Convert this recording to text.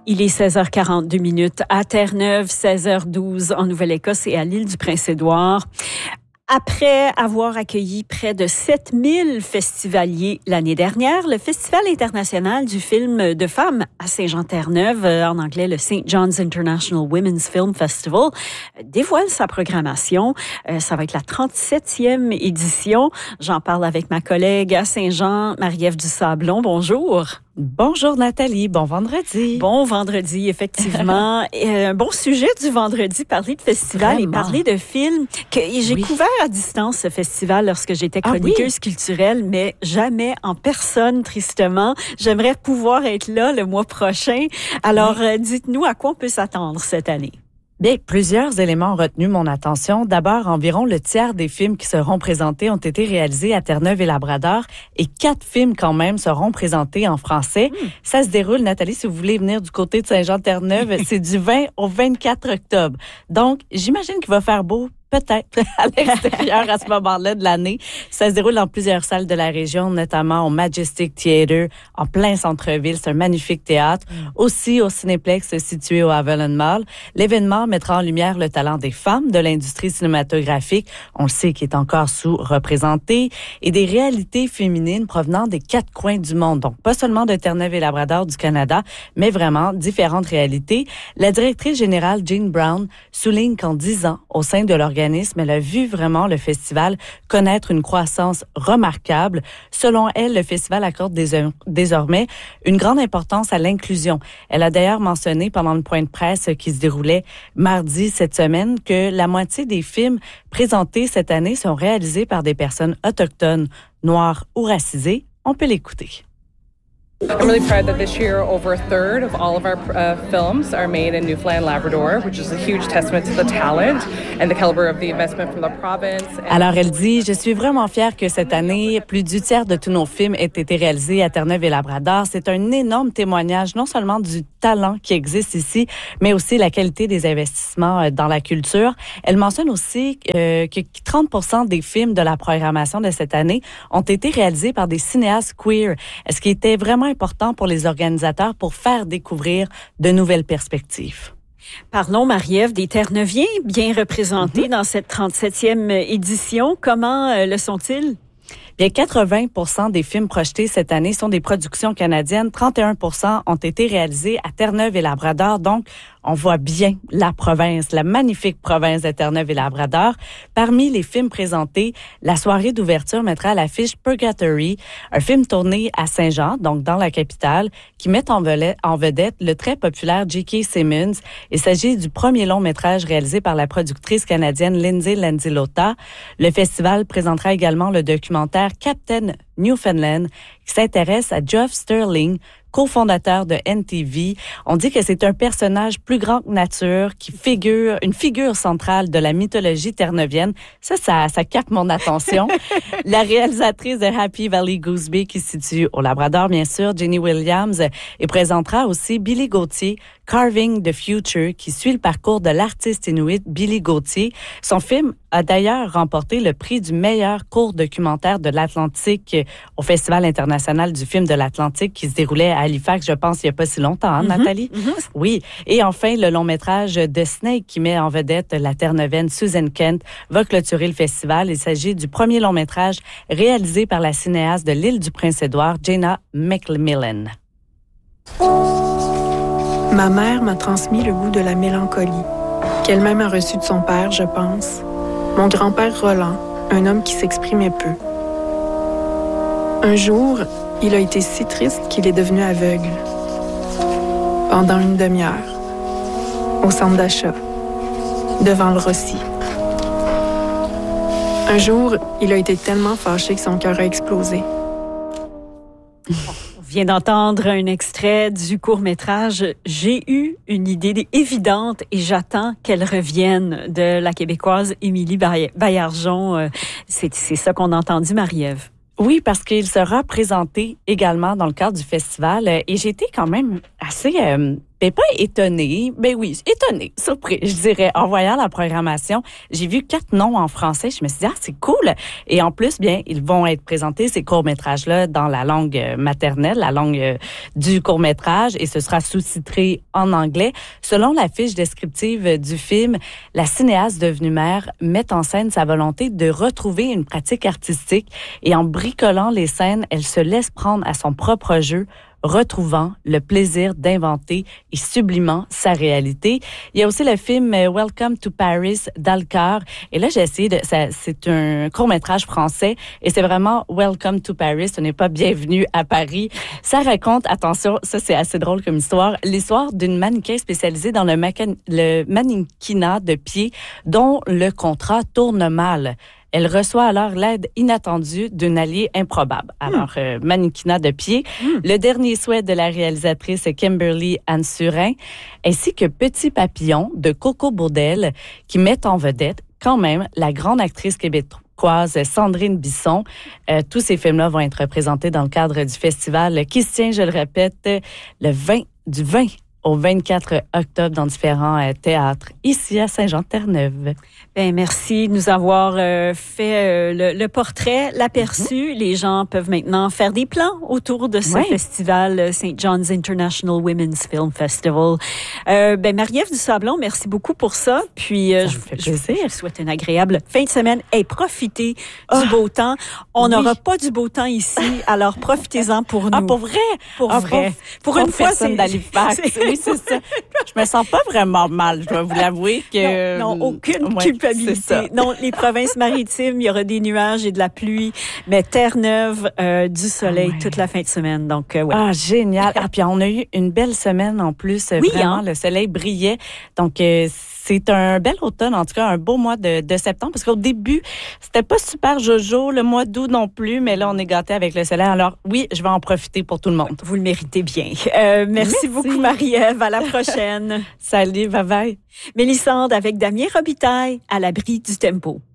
Il est 16h42 à Terre-Neuve, 16h12 en Nouvelle-Écosse et à l'île du Prince-Édouard. Après avoir accueilli près de 7000 festivaliers l'année dernière, le Festival international du film de femmes à Saint-Jean-Terre-Neuve, en anglais le St. John's International Women's Film Festival, dévoile sa programmation. Ça va être la 37e édition. J'en parle avec ma collègue à Saint-Jean, Marie-Ève Dusablon. Bonjour. Bonjour Nathalie, bon vendredi. Bon vendredi, effectivement. Un bon sujet du vendredi, parler de festival et parler de films. J'ai couvert à distance ce festival lorsque j'étais chroniqueuse culturelle, mais jamais en personne, tristement. J'aimerais pouvoir être là le mois prochain. Alors, dites-nous à quoi on peut s'attendre cette année. Bien, plusieurs éléments ont retenu mon attention. D'abord, environ le tiers des films qui seront présentés ont été réalisés à Terre-Neuve et Labrador et 4 films quand même seront présentés en français. Ça se déroule, Nathalie, si vous voulez venir du côté de Saint-Jean-Terre-Neuve, c'est du 20 au 24 octobre. Donc, j'imagine qu'il va faire beau. Peut-être à l'extérieur à ce moment-là de l'année. Ça se déroule dans plusieurs salles de la région, notamment au Majestic Theatre, en plein centre-ville. C'est un magnifique théâtre. Aussi au Cinéplex situé au Avalon Mall. L'événement mettra en lumière le talent des femmes de l'industrie cinématographique. On le sait qui est encore sous-représenté. Et des réalités féminines provenant des 4 coins du monde. Donc, pas seulement de Terre-Neuve et Labrador du Canada, mais vraiment différentes réalités. La directrice générale Jean Brown souligne qu'en 10 ans, au sein de l'organisme, elle a vu vraiment le festival connaître une croissance remarquable. Selon elle, le festival accorde désormais une grande importance à l'inclusion. Elle a d'ailleurs mentionné pendant le point de presse qui se déroulait mardi cette semaine que la moitié des films présentés cette année sont réalisés par des personnes autochtones, noires ou racisées. On peut l'écouter. I'm really proud that this year over a third of all of our films are made in Newfoundland, Labrador, which is a huge testament to the talent and the caliber of the investment from the province. Alors elle dit, je suis vraiment fière que cette année, plus du tiers de tous nos films aient été réalisés à Terre-Neuve et Labrador. C'est un énorme témoignage, non seulement du talent qui existe ici, mais aussi la qualité des investissements dans la culture. Elle mentionne aussi que 30% des films de la programmation de cette année ont été réalisés par des cinéastes queer. Ce qui était vraiment important pour les organisateurs pour faire découvrir de nouvelles perspectives. Parlons, Marie-Ève, des Terre-Neuviens bien représentés dans cette 37e édition. Comment le sont-ils? Bien, 80% des films projetés cette année sont des productions canadiennes. 31% ont été réalisés à Terre-Neuve et Labrador. Donc, on voit bien la province, la magnifique province de Terre-Neuve et Labrador. Parmi les films présentés, la soirée d'ouverture mettra à l'affiche Purgatory, un film tourné à Saint-Jean, donc dans la capitale, qui met en vedette le très populaire J.K. Simmons. Il s'agit du premier long métrage réalisé par la productrice canadienne Lindsay Lanzillotta. Le festival présentera également le documentaire Captain Newfoundland, qui s'intéresse à Geoff Sterling, cofondateur de NTV. On dit que c'est un personnage plus grand que nature, une figure centrale de la mythologie terre-neuvienne. Ça capte mon attention. La réalisatrice de Happy Valley Goose Bay, qui se situe au Labrador, bien sûr, Jenny Williams, et présentera aussi Billy Gauthier, Carving the Future, qui suit le parcours de l'artiste inuit Billy Gauthier. Son film a d'ailleurs remporté le prix du meilleur court documentaire de l'Atlantique au Festival international du film de l'Atlantique qui se déroulait à Halifax, je pense, il n'y a pas si longtemps, Nathalie? Oui. Et enfin, le long-métrage The Snake qui met en vedette la Terre-Neuvaine Susan Kent va clôturer le festival. Il s'agit du premier long-métrage réalisé par la cinéaste de l'île du Prince-Édouard, Jenna McMillan. Ma mère m'a transmis le goût de la mélancolie, qu'elle-même a reçu de son père, je pense. Mon grand-père Roland, un homme qui s'exprimait peu. Un jour, il a été si triste qu'il est devenu aveugle. Pendant une demi-heure, au centre d'achat, devant le Rossi. Un jour, il a été tellement fâché que son cœur a explosé. On vient d'entendre un extrait du court-métrage « J'ai eu une idée évidente et j'attends qu'elle revienne » de la Québécoise Émilie Baillargeon. C'est ça qu'on a entendu, Marie-Ève. Oui, parce qu'il sera présenté également dans le cadre du festival. Et j'ai été quand même assez Ben, pas étonnée. Ben oui, étonnée, surpris, je dirais. En voyant la programmation, j'ai vu 4 noms en français. Je me suis dit, c'est cool. Et en plus, bien, ils vont être présentés, ces courts-métrages-là, dans la langue maternelle, la langue du court-métrage, et ce sera sous-titré en anglais. Selon la fiche descriptive du film, la cinéaste devenue mère met en scène sa volonté de retrouver une pratique artistique et en bricolant les scènes, elle se laisse prendre à son propre jeu, retrouvant le plaisir d'inventer et sublimant sa réalité. Il y a aussi le film Welcome to Paris d'Alcor. Et là, j'ai essayé c'est un court-métrage français et c'est vraiment Welcome to Paris. Ce n'est pas Bienvenue à Paris. Ça raconte, attention, ça c'est assez drôle comme histoire, l'histoire d'une mannequin spécialisée dans le mannequinat de pied dont le contrat tourne mal. Elle reçoit alors l'aide inattendue d'un allié improbable. Alors, mannequinat de pied. Le dernier souhait de la réalisatrice Kimberly Anne Surin, ainsi que Petit Papillon de Coco Baudel, qui met en vedette quand même la grande actrice québécoise Sandrine Bisson. Tous ces films-là vont être représentés dans le cadre du festival qui se tient, je le répète, du 20 au 24 octobre dans différents théâtres ici à Saint-Jean-de-Terre-Neuve. Ben merci de nous avoir fait le portrait, l'aperçu. Les gens peuvent maintenant faire des plans autour de ce festival St. John's International Women's Film Festival. Ben Marie-Ève Dusablon, merci beaucoup pour ça. Puis je vous souhaite une agréable fin de semaine et profitez du beau temps. On n'aura pas du beau temps ici, alors profitez-en pour nous. Ah, pour vrai? Pour vrai. Pour une fois, c'est d'Halifax. Oui, c'est ça. Je me sens pas vraiment mal, je dois vous l'avouer que... Non, aucune culpabilité. Non, les provinces maritimes, il y aura des nuages et de la pluie, mais Terre-Neuve, du soleil toute la fin de semaine. Donc, ouais. Ah, génial. Ah, puis on a eu une belle semaine en plus. Oui, vraiment, le soleil brillait. Donc, c'est un bel automne, en tout cas, un beau mois de septembre, parce qu'au début, c'était pas super jojo, le mois d'août non plus, mais là, on est gâtés avec le soleil. Alors, oui, je vais en profiter pour tout le monde. Vous le méritez bien. Merci beaucoup, Marie-Ève. À la prochaine. Salut, bye-bye. Mélissande avec Damien Robitaille, à l'abri du tempo.